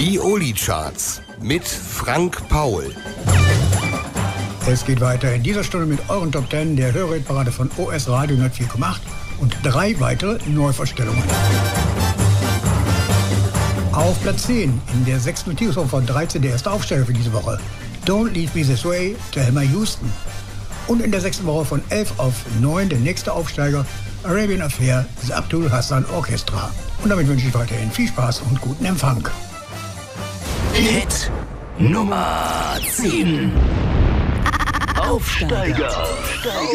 Die Oli-Charts mit Frank Paul. Es geht weiter in dieser Stunde mit euren Top 10 der Hörerparade von OS Radio 104,8 und 3 weitere Neuvorstellungen. Auf Platz 10 in der 6. Notierungswoche von 13 der erste Aufsteiger für diese Woche. Don't Leave Me This Way, Thelma Houston. Und in der 6. Woche von 11 auf 9 der nächste Aufsteiger, Arabian Affair, The Abdul Hassan Orchestra. Und damit wünsche ich weiterhin viel Spaß und guten Empfang. Hit Nummer 10. Aufsteiger.